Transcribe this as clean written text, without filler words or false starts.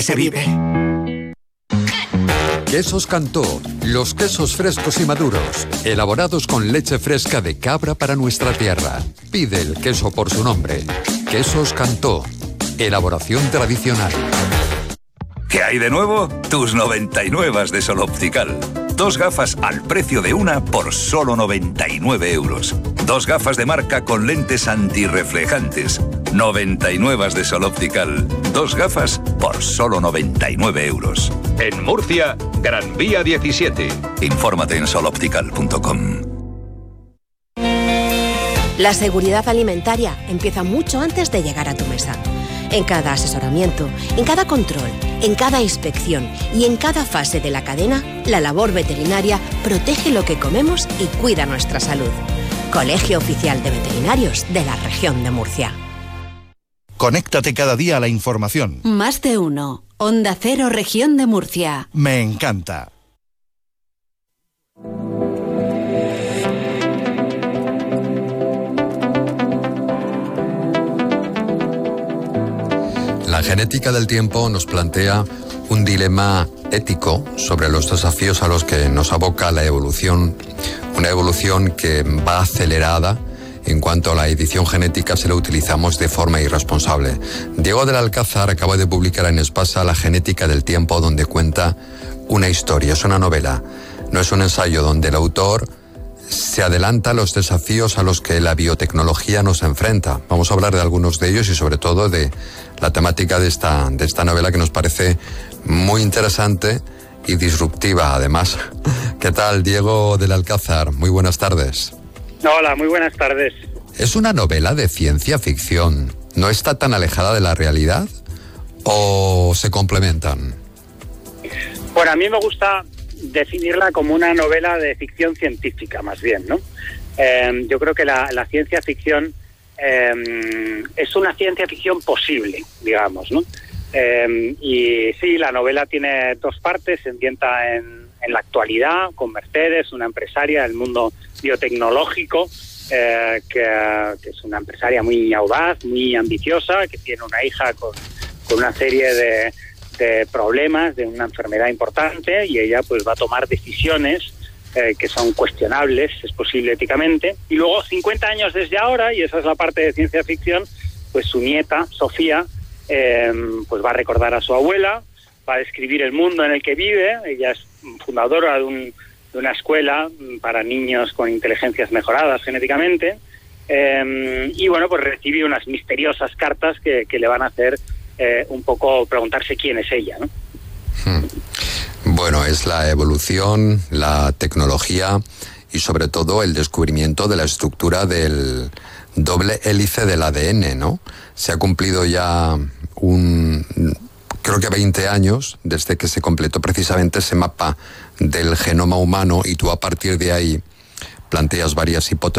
se vive. Quesos Cantó, los quesos frescos y maduros, elaborados con leche fresca de cabra para nuestra tierra. Pide el queso por su nombre. Quesos Cantó, elaboración tradicional. ¿Qué hay de nuevo? Tus 99 de Sol Optical. 2 gafas al precio de una por solo 99 euros. 2 gafas de marca con lentes antirreflejantes. 99 de Sol Optical. 2 gafas por solo 99 euros. En Murcia, Gran Vía 17. Infórmate en soloptical.com. La seguridad alimentaria empieza mucho antes de llegar a tu mesa. En cada asesoramiento, en cada control, en cada inspección y en cada fase de la cadena, la labor veterinaria protege lo que comemos y cuida nuestra salud. Colegio Oficial de Veterinarios de la Región de Murcia. Conéctate cada día a la información. Más de uno. Onda Cero, Región de Murcia. Me encanta. La genética del tiempo nos plantea un dilema ético sobre los desafíos a los que nos aboca la evolución. Una evolución que va acelerada en cuanto a la edición genética si la utilizamos de forma irresponsable. Diego del Alcázar acaba de publicar en Espasa La genética del tiempo, donde cuenta una historia. Es una novela, no es un ensayo, donde el autor se adelanta a los desafíos a los que la biotecnología nos enfrenta. Vamos a hablar de algunos de ellos y sobre todo de la temática de esta novela, que nos parece muy interesante y disruptiva además. ¿Qué tal, Diego del Alcázar? Muy buenas tardes. Hola, muy buenas tardes. ¿Es una novela de ciencia ficción? ¿No está tan alejada de la realidad o se complementan? Bueno, a mí me gusta definirla como una novela de ficción científica, más bien, ¿no? Yo creo que la ciencia ficción es una ciencia ficción posible, digamos, ¿no? Y sí, la novela tiene 2 partes. Se ambienta en la actualidad, con Mercedes, una empresaria del mundo biotecnológico, que es una empresaria muy audaz, muy ambiciosa, que tiene una hija con una serie de problemas, de una enfermedad importante, y ella pues va a tomar decisiones que son cuestionables, es posible éticamente. Y luego, 50 años desde ahora, y esa es la parte de ciencia ficción, pues su nieta, Sofía, pues va a recordar a su abuela, va a describir el mundo en el que vive. Ella es fundadora de una escuela para niños con inteligencias mejoradas genéticamente, y bueno, pues recibe unas misteriosas cartas que le van a hacer un poco preguntarse quién es ella, ¿no? Bueno, es la evolución, la tecnología y sobre todo el descubrimiento de la estructura del doble hélice del ADN, ¿no? Se ha cumplido ya creo que 20 años desde que se completó precisamente ese mapa del genoma humano, y tú a partir de ahí planteas varias hipótesis